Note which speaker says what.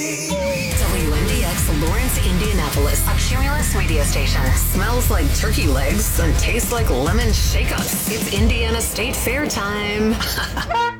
Speaker 1: WMDX Lawrence, Indianapolis, a Cumulus radio station. Smells like turkey legs and tastes like lemon shake-ups. It's Indiana State Fair time.